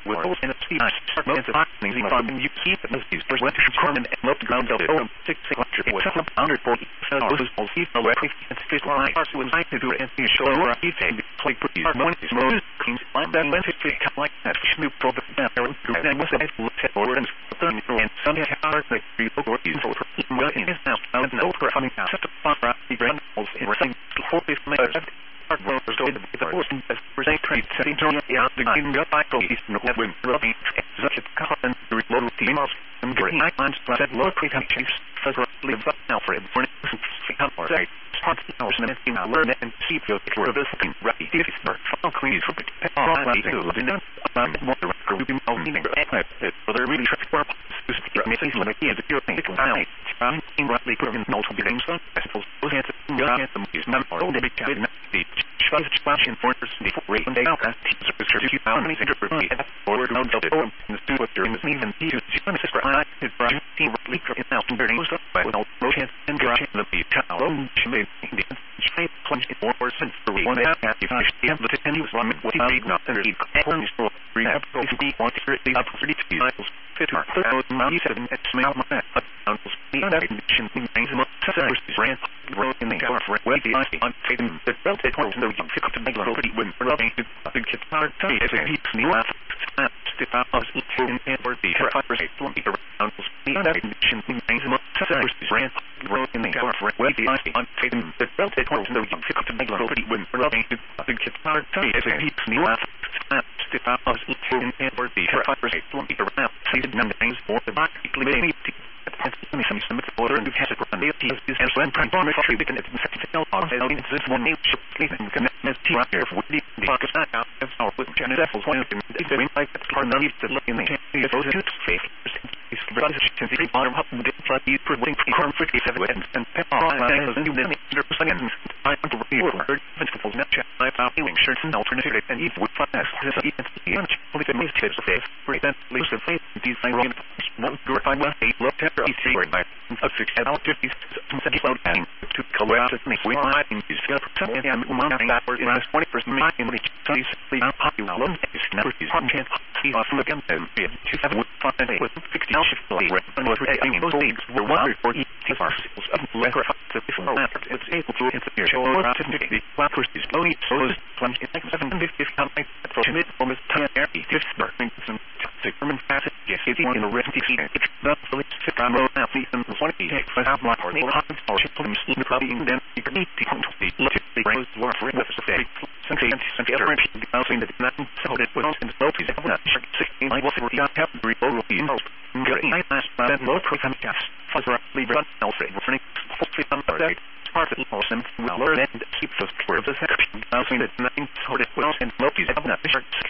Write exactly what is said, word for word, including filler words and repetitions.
will and see I start most of things even you keep it as these first went to Carmen and left the ground of oh six six hundred was up under forty so was all see the way and straight line are so I to do it and you show or I take play pretty one is most things like that went to come like that Snoop Dogg and then was it look at or and and some hard like three or you so well in his house and over coming out to far the grand holes in wrestling for this method Art was going to be the person as present trade setting to the out the game got by police no win rubbing such a common reload team of and green icons said low pretensions federal lives up Alfred for instance or say part of the in our learn and see feel for this thing ready this is for please for all I do in about more grouping of meaning for the really traffic for message like the other thing it I found in rightly proven multiple games so I suppose those answers got them is not all the big cabinet the Schweiz expansion for the rate and out as teachers are research you found many figure for the forward no double in the studio during this meeting and you see on the sister I is Brian team leaker in out during those by with all motion and garage the child she made the shape plunge in more percent for one half at the finish the the ten was running what he not under the corner store rehab to be want to the up thirty two miles fit our third ninety-seven at smell my back uncles the condition things most service ran road in the car for well the ice on taking the belt it was no you pick up the big already when rubbing the big kid hard to as a heap new laugh step out of each and for the fire twenty around the condition things most service ran road in the car for well the ice on taking the belt it was no you pick up the big already when rubbing the big kid hard to as a heap new laugh step out of each and for the fire twenty around seated number things for the back living has been some some order and has a grand deal is as when prime farmer tree we can it's technical on has been this one new ship and can as team up here for the Pakistan out of our with China levels one in the win like that are not to look in the is those two faith is rather to the bottom up with the these preventing from fifty-seven and and pepper and you then one hundred percent I want to report principles not check I found healing shirts and alternative and if would find us this is the only the most tips of faith present lose the faith design wrong not glorify well a look at the secret by a six about fifty some second load and to color out me we are in this percent and one that was in twenty percent in the studies the popular loan is never is one chance see off again and two seven with five and with sixty shift like and was I mean those leagues were one for each of our sales of letter to before after it's able to interfere show or to the flappers is only so is twenty seven fifty something for mid almost ten air fifth burning some German facet yes it's in the rest it's not fully sit on road now see them one take for half like or hundred or shipping in the club and then you can eat the point the look at the rose war for it was a fake something and the other bouncing the not so that was in the low piece of that sixteen I was already on half the real will be involved getting nice that low program gas fuzzer lever Alfred running hopefully on the part of the awesome will learn and keep those for the second bouncing the nine so that was in low piece of that